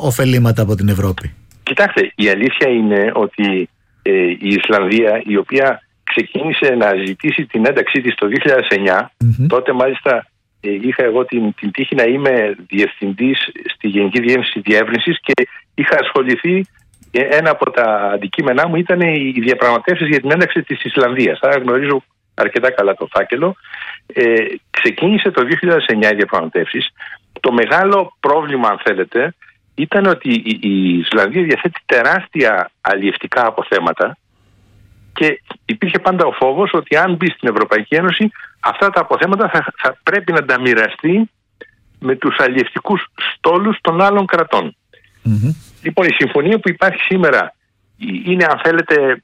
ωφελήματα από την Ευρώπη? Κοιτάξτε, η αλήθεια είναι ότι η Ισλανδία, η οποία ξεκίνησε να ζητήσει την ένταξή της το 2009, τότε μάλιστα είχα εγώ την τύχη να είμαι διευθυντής στη Γενική Διεύθυνση Διεύρυνσης και είχα ασχοληθεί, ένα από τα αντικείμενά μου ήταν οι διαπραγματεύσεις για την ένταξη της Ισλανδίας. Άρα γνωρίζω αρκετά καλά το φάκελο. Ξεκίνησε το 2009 οι διαπραγματεύσεις. Το μεγάλο πρόβλημα, αν θέλετε, ήταν ότι η Ισλανδία διαθέτει τεράστια αλλιευτικά αποθέματα και υπήρχε πάντα ο φόβος ότι αν μπει στην Ευρωπαϊκή Ένωση, αυτά τα αποθέματα θα πρέπει να τα μοιραστεί με τους αλλιευτικούς στόλους των άλλων κρατών. Λοιπόν, η συμφωνία που υπάρχει σήμερα είναι, αν θέλετε,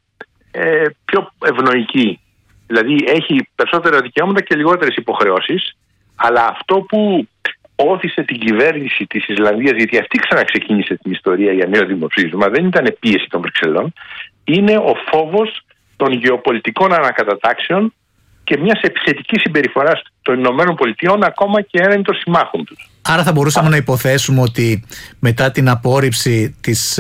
πιο ευνοϊκή. Δηλαδή έχει περισσότερα δικαιώματα και λιγότερες υποχρεώσεις, αλλά αυτό που όθησε την κυβέρνηση της Ισλανδίας, γιατί αυτή ξαναξεκίνησε την ιστορία για νέο δημοψήφισμα, δεν ήταν πίεση των Βρυξελών, είναι ο φόβος των γεωπολιτικών ανακατατάξεων και μιας επιθετικής συμπεριφοράς των Ηνωμένων Πολιτειών ακόμα και έναντι των συμμάχων τους. Άρα θα μπορούσαμε να υποθέσουμε ότι μετά την απόρριψη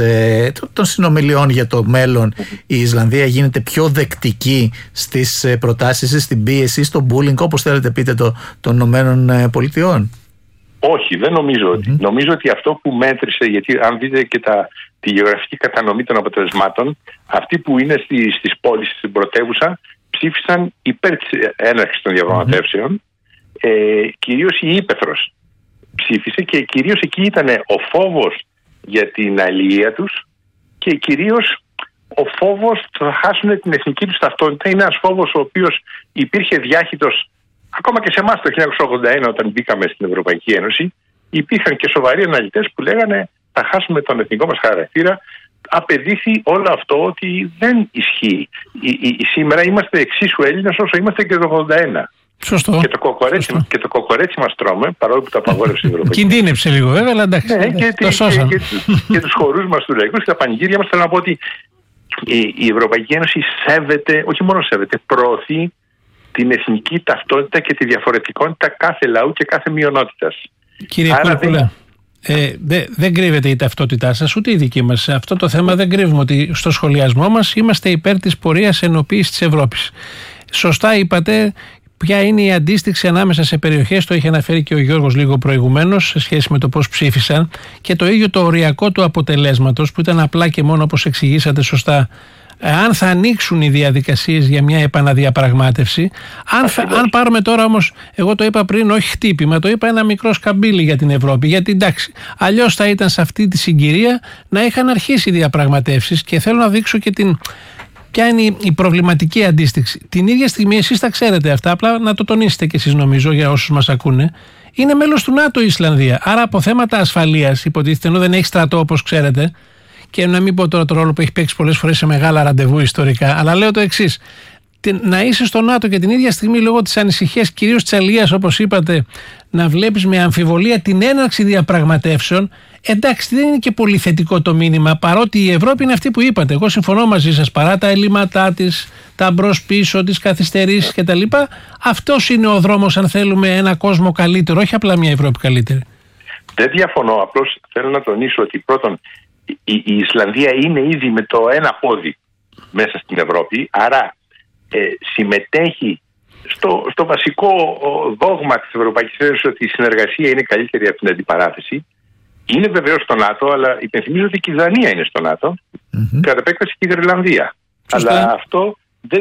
των συνομιλιών για το μέλλον, η Ισλανδία γίνεται πιο δεκτική στις προτάσεις, στην πίεση, στο bullying, όπως θέλετε πείτε, των Ηνωμένων Πολιτειών? Όχι, δεν νομίζω. Νομίζω ότι αυτό που μέτρησε, γιατί αν δείτε και τη γεωγραφική κατανομή των αποτελεσμάτων, αυτοί που είναι στις πόλεις, στην πρωτεύουσα, ψήφισαν υπέρ της έναρξης των διαπραγματεύσεων. Κυρίως η ύπαιθρος ψήφισε και κυρίως εκεί ήταν ο φόβος για την αλληλεία τους και κυρίως ο φόβος ότι θα χάσουν την εθνική τους ταυτότητα. Είναι ένας φόβος ο οποίος υπήρχε διάχυτος ακόμα και σε εμάς το 1981 όταν μπήκαμε στην Ευρωπαϊκή Ένωση. Υπήρχαν και σοβαροί αναλυτές που λέγανε θα χάσουμε τον εθνικό μας χαρακτήρα. Απεδείχθη όλο αυτό ότι δεν ισχύει. Σήμερα είμαστε εξίσου Έλληνες όσο είμαστε και το 1981. Σωστό. Και το κοκορέτσι μας τρώμε, παρόλο που το απαγόρευσε η Ευρωπαϊκή. Κινδύνεψε λίγο βέβαια, αλλά εντάξει. Ναι, και τους χορούς μας του λαϊκούς και τα πανηγύρια μας. Θέλω να πω ότι η Ευρωπαϊκή Ένωση σέβεται, όχι μόνο σέβεται, προωθεί την εθνική ταυτότητα και τη διαφορετικότητα κάθε λαού και κάθε μειονότητας. Κύριε Κούρκουλα, δεν κρύβεται η ταυτότητά σας ούτε η δική μας. Σε αυτό το θέμα δεν κρύβουμε ότι στο σχολιασμό μας είμαστε υπέρ της πορείας ενοποίησης της Ευρώπης. Σωστά είπατε. Ποια είναι η αντίστοιξη ανάμεσα σε περιοχές, το είχε αναφέρει και ο Γιώργος λίγο προηγουμένως, σε σχέση με το πώς ψήφισαν, και το ίδιο το οριακό του αποτελέσματος, που ήταν απλά και μόνο, όπως εξηγήσατε σωστά, αν θα ανοίξουν οι διαδικασίες για μια επαναδιαπραγμάτευση. Αν πάρουμε τώρα όμως, εγώ το είπα πριν, όχι χτύπημα, το είπα ένα μικρό σκαμπίλι για την Ευρώπη. Γιατί εντάξει, αλλιώς θα ήταν σε αυτή τη συγκυρία να είχαν αρχίσει οι διαπραγματεύσεις, και θέλω να δείξω και ποια είναι η προβληματική αντίστοιξη. Την ίδια στιγμή, εσείς τα ξέρετε αυτά, απλά να το τονίσετε κι εσείς, νομίζω, για όσους μας ακούνε. Είναι μέλος του ΝΑΤΟ η Ισλανδία. Άρα από θέματα ασφαλείας, υποτίθεται, ενώ δεν έχει στρατό όπως ξέρετε, και να μην πω τώρα το ρόλο που έχει παίξει πολλές φορές σε μεγάλα ραντεβού ιστορικά, αλλά λέω το εξής. Να είσαι στο ΝΑΤΟ και την ίδια στιγμή, λόγω της ανησυχίας κυρίως της αλληλείας, όπως είπατε, να βλέπεις με αμφιβολία την έναρξη διαπραγματεύσεων. Εντάξει, δεν είναι και πολύ θετικό το μήνυμα, παρότι η Ευρώπη είναι αυτή που είπατε. Εγώ συμφωνώ μαζί σας, παρά τα ελλείμματά της, τα μπρος-πίσω, τις καθυστερήσεις κτλ. Αυτός είναι ο δρόμος, αν θέλουμε ένα κόσμο καλύτερο, όχι απλά μια Ευρώπη καλύτερη. Δεν διαφωνώ. Απλώς θέλω να τονίσω ότι πρώτον, η Ισλανδία είναι ήδη με το ένα πόδι μέσα στην Ευρώπη, άρα συμμετέχει στο βασικό δόγμα της Ευρωπαϊκής Ένωσης ότι η συνεργασία είναι καλύτερη από την αντιπαράθεση. Είναι βεβαίως στο ΝΑΤΟ, αλλά υπενθυμίζω ότι και η Δανία είναι στο ΝΑΤΟ, κατά επέκταση και η Γροιλανδία. Αλλά αυτό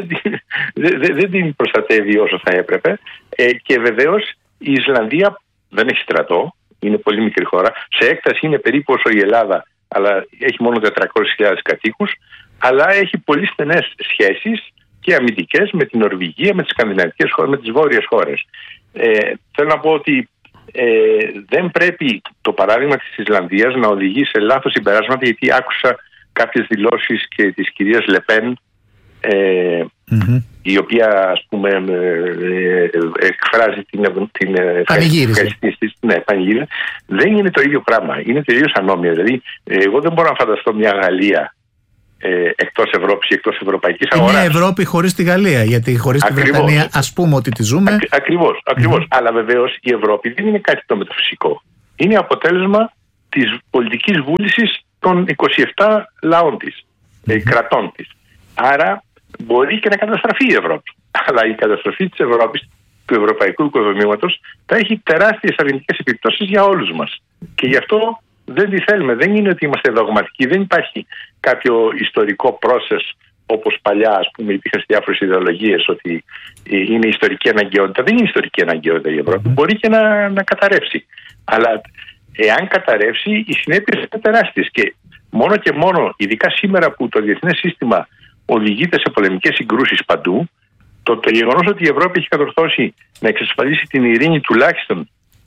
δεν την προστατεύει όσο θα έπρεπε. Και βεβαίως η Ισλανδία δεν έχει στρατό, είναι πολύ μικρή χώρα. Σε έκταση είναι περίπου όσο η Ελλάδα, αλλά έχει μόνο 400.000 κατοίκους, αλλά έχει πολύ στενές σχέσεις και αμυντικές με την Νορβηγία, με τις σκανδιναβικές χώρες, με τις βόρειες χώρες. Θέλω να πω ότι δεν πρέπει το παράδειγμα της Ισλανδίας να οδηγεί σε λάθος συμπεράσματα, γιατί άκουσα κάποιες δηλώσεις και της κυρίας Λεπέν, η οποία, ας πούμε, εκφράζει την ευχαριστήση της. Ναι, πανηγύριζε. Δεν είναι το ίδιο πράγμα. Είναι τελείως ανώμια. Δηλαδή, εγώ δεν μπορώ να φανταστώ μια Γαλλία εκτός Ευρώπης ή εκτός ευρωπαϊκής αγοράς. Είναι Ευρώπη χωρίς τη Γαλλία, γιατί χωρίς τη Βρετανία ας πούμε ότι τη ζούμε. Ακριβώς. Αλλά βεβαίως η Ευρώπη δεν είναι κάτι το μεταφυσικό. Είναι αποτέλεσμα της πολιτικής βούλησης των 27 λαών της, κρατών της. Άρα μπορεί και να καταστραφεί η Ευρώπη. Αλλά η καταστροφή της Ευρώπης, του ευρωπαϊκού οικοδομήματος, θα έχει τεράστιες αρνητικές επιπτώσεις για όλους μας. Και γι' αυτό δεν τη θέλουμε. Δεν είναι ότι είμαστε δογματικοί, δεν υπάρχει κάποιο ιστορικό process όπως παλιά, ας πούμε, υπήρχαν διάφορες ιδεολογίες ότι είναι ιστορική αναγκαιότητα. Δεν είναι ιστορική αναγκαιότητα η Ευρώπη. Μπορεί και να καταρρεύσει. Αλλά εάν καταρρεύσει, οι συνέπειες είναι τεράστιες. Και μόνο, ειδικά σήμερα που το διεθνές σύστημα οδηγείται σε πολεμικές συγκρούσεις παντού, το γεγονός ότι η Ευρώπη έχει κατορθώσει να εξασφαλίσει την ειρήνη τουλάχιστον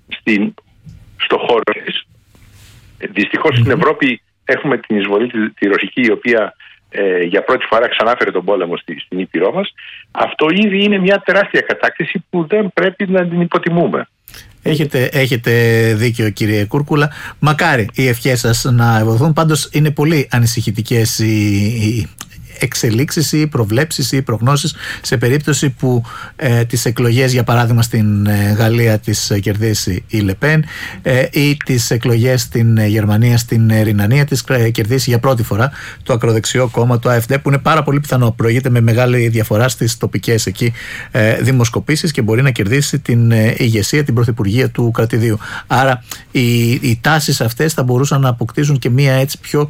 στο χώρο της. Δυστυχώς στην Ευρώπη έχουμε την εισβολή τη ρωσική, η οποία για πρώτη φορά ξανάφερε τον πόλεμο στην Ήπειρό μας. Αυτό ήδη είναι μια τεράστια κατάκτηση που δεν πρέπει να την υποτιμούμε. Έχετε δίκιο, κύριε Κούρκουλα. Μακάρι οι ευχές σας να ευωθούν. Πάντως είναι πολύ ανησυχητικές οι εξελίξεις ή προβλέψεις ή προγνώσεις σε περίπτωση που τις εκλογές, για παράδειγμα στην Γαλλία, τις κερδίσει η Λεπέν ή τις εκλογές στην Γερμανία, στην Ρινανία, τις κερδίσει για πρώτη φορά το ακροδεξιό κόμμα, το AfD, που είναι πάρα πολύ πιθανό, προηγείται με μεγάλη διαφορά στις τοπικές εκεί δημοσκοπήσεις και μπορεί να κερδίσει την ηγεσία, την πρωθυπουργία του κρατηδίου. Άρα οι τάσεις αυτές θα μπορούσαν να αποκτήσουν και μία έτσι πιο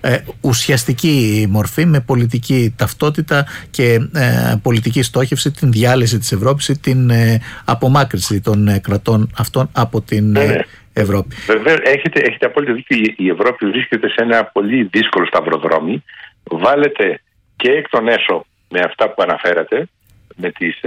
ουσιαστική μορφή, με πολιτική ταυτότητα και πολιτική στόχευση, την διάλυση της Ευρώπης ή την απομάκρυνση των κρατών αυτών από την Ευρώπη. Βέβαια, έχετε απόλυτο δίκιο. Η Ευρώπη βρίσκεται σε ένα πολύ δύσκολο σταυροδρόμι. Βάλετε και εκ των έσω με αυτά που αναφέρατε, με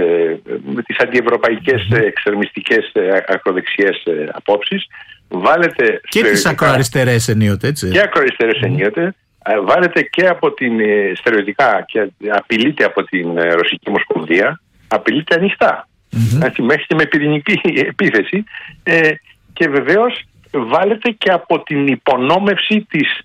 τις αντιευρωπαϊκές εξερμιστικές ακροδεξιές απόψεις. Βάλετε και τις ακροαριστερές ενίοτε, έτσι. Και ακροαριστερές ενίοτε. Βάλετε και από την στερεωτικά και απειλείται από την Ρωσική Ομοσπονδία, απειλείται ανοιχτά. Μέχρι και με πυρηνική επίθεση. Και βεβαίως βάλετε και από την υπονόμευση της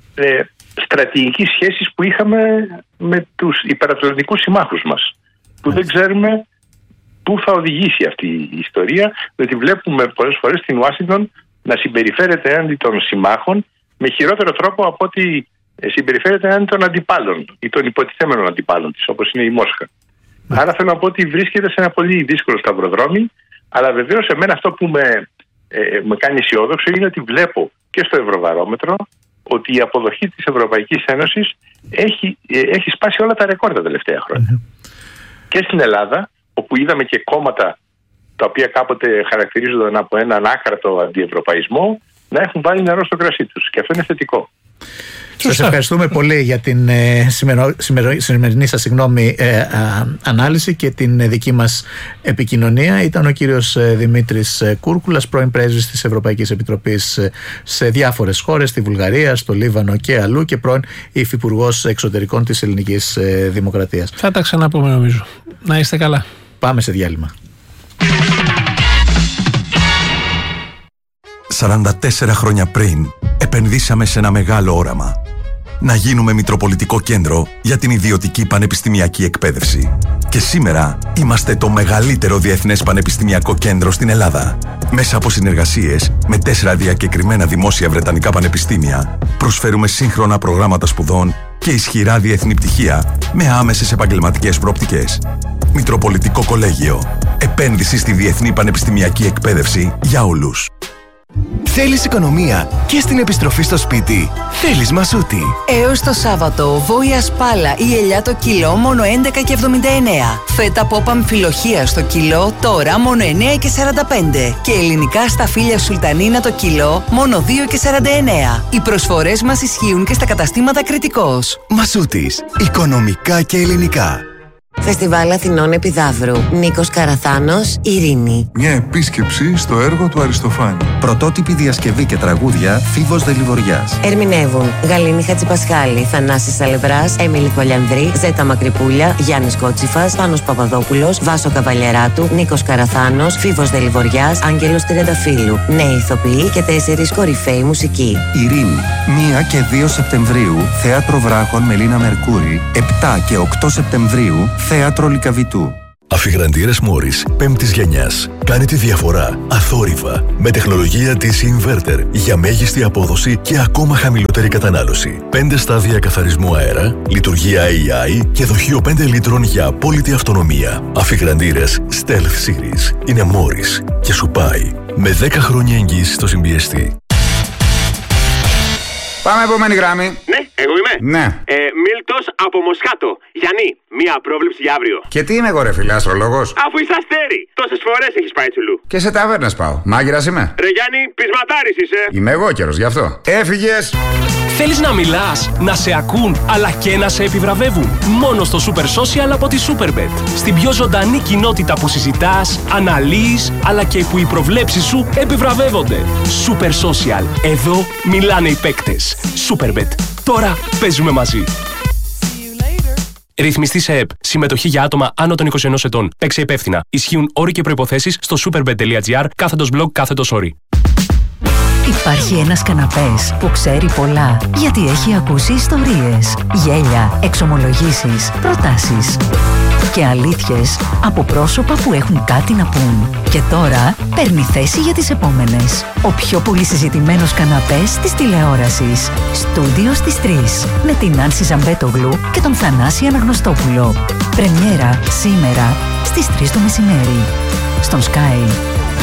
στρατηγικής σχέσης που είχαμε με τους υπερατλαντικούς συμμάχους μας, που δεν ξέρουμε πού θα οδηγήσει αυτή η ιστορία, διότι βλέπουμε πολλές φορές στην Ουάσιγκτον να συμπεριφέρεται έναντι των συμμάχων με χειρότερο τρόπο από ότι συμπεριφέρεται έναντι των αντιπάλων ή των υποτιθέμενων αντιπάλων της, όπως είναι η Μόσχα. Άρα θέλω να πω ότι βρίσκεται σε ένα πολύ δύσκολο σταυροδρόμι, αλλά βεβαίως εμένα αυτό που με κάνει αισιόδοξο είναι ότι βλέπω και στο Ευρωβαρόμετρο ότι η αποδοχή της Ευρωπαϊκής Ένωσης έχει σπάσει όλα τα ρεκόρ τα τελευταία χρόνια. Και στην Ελλάδα, όπου είδαμε και κόμματα τα οποία κάποτε χαρακτηρίζονταν από έναν άκρατο αντιευρωπαϊσμό να έχουν βάλει νερό στο κρασί τους. Και αυτό είναι θετικό. Σας ευχαριστούμε πολύ για την σημερινή σας ανάλυση και την δική μας επικοινωνία. Ήταν ο κύριος Δημήτρης Κούρκουλας, πρώην πρέσβης της Ευρωπαϊκής Επιτροπής σε διάφορες χώρες, στη Βουλγαρία, στο Λίβανο και αλλού, και πρώην υφυπουργός εξωτερικών της Ελληνικής Δημοκρατίας. Θα τα ξαναπούμε, νομίζω. Να είστε καλά. Πάμε σε διάλειμμα. 44 χρόνια πριν επενδύσαμε σε ένα μεγάλο όραμα. Να γίνουμε μητροπολιτικό κέντρο για την ιδιωτική πανεπιστημιακή εκπαίδευση. Και σήμερα είμαστε το μεγαλύτερο διεθνές πανεπιστημιακό κέντρο στην Ελλάδα. Μέσα από συνεργασίες με 4 διακεκριμένα δημόσια βρετανικά πανεπιστήμια, προσφέρουμε σύγχρονα προγράμματα σπουδών και ισχυρά διεθνή πτυχία με άμεσες επαγγελματικές προοπτικές. Μητροπολιτικό Κολέγιο. Επένδυση στη διεθνή πανεπιστημιακή εκπαίδευση για όλους. Θέλεις οικονομία και στην επιστροφή στο σπίτι? Θέλεις Μασούτη. Έως το Σάββατο, βόηα σπάλα ή ελιά το κιλό μόνο 11,79. Φέτα πόπα αμφιλοχία στο κιλό τώρα μόνο 9,45. Και ελληνικά σταφύλια σουλτανίνα το κιλό μόνο 2,49. Οι προσφορές μας ισχύουν και στα καταστήματα Κρητικός. Μασούτης. Οικονομικά και ελληνικά. Φεστιβάλ Αθηνών Επιδαύρου. Νίκος Καραθάνος, Ειρήνη. Μια επίσκεψη στο έργο του Αριστοφάνη. Πρωτότυπη διασκευή και τραγούδια Φίβος Δελιβοριάς. Ερμηνεύουν Γαλήνη Χατζηπασχάλη, Θανάσης Σαλευράς, Έμιλη Κολιανδρή, Ζέτα Μακρυπούλια, Γιάννης Κότσιφας, Πάνος Παπαδόπουλος, Βάσο Καβαλιαράτου, Νίκος Καραθάνος, Φίβος Δελιβοριάς, Άγγελος Τριανταφύλου. Νέοι ηθοποιοί και 4 κορυφαίοι μουσικοί. Ειρήνη. 1 και 2 Σεπτεμβρίου, Θέατρο Βράχων Μελίνα Μερκούρη. 7 και 8 Σεπτεμβρίου, Θέατρο Λυκαβητού. Αφιγραντήρες Μόρις 5ης γενιάς. Κάνε τη διαφορά αθόρυβα με τεχνολογία DC Inverter για μέγιστη απόδοση και ακόμα χαμηλότερη κατανάλωση. 5 στάδια καθαρισμού αέρα, λειτουργία AI και δοχείο 5 λίτρων για απόλυτη αυτονομία. Αφιγραντήρες Stealth Series είναι Μόρις και σου πάει με 10 χρόνια εγγύηση στο συμπιεστή. Πάμε επόμενη γράμμη. Ναι, εγώ είμαι. Ναι. Μίλτος από Μοσχάτο. Γιάννη, μία πρόβλεψη για αύριο. Και τι είμαι εγώ, ρε φίλε, αστρολόγος? Αφού είσαι αστέρι, τόσες φορές έχεις πάει τσουλού. Και σε ταβέρνες πάω. Μάγειρας είμαι. Ρε Γιάννη, πεισματάρης είσαι. Είμαι εγώ καιρος γι' αυτό. Έφυγες. Θέλεις να μιλάς, να σε ακούν, αλλά και να σε επιβραβεύουν? Μόνο στο Super Social από τη Superbet. Στην πιο ζωντανή κοινότητα που συζητάς, αναλύεις, αλλά και που οι προβλέψεις σου επιβραβεύονται. Super Social. Εδώ μιλάνε οι παίκτες. Superbet. Τώρα παίζουμε μαζί. Ρυθμιστή σε ΕΠ. Συμμετοχή για άτομα άνω των 21 ετών. Παίξε υπεύθυνα. Ισχύουν όροι και προϋποθέσεις στο superbet.gr/blog/όροι. Υπάρχει ένας καναπές που ξέρει πολλά, γιατί έχει ακούσει ιστορίες, γέλια, εξομολογήσεις, προτάσεις και αλήθειες από πρόσωπα που έχουν κάτι να πούν. Και τώρα παίρνει θέση για τις επόμενες. Ο πιο πολύ συζητημένος καναπές της τηλεόρασης. Στούντιο στις 3 με την Άνση Ζαμπέτογλου και τον Θανάση Αναγνωστόπουλο. Πρεμιέρα σήμερα στις 3 το μεσημέρι. Στον Sky.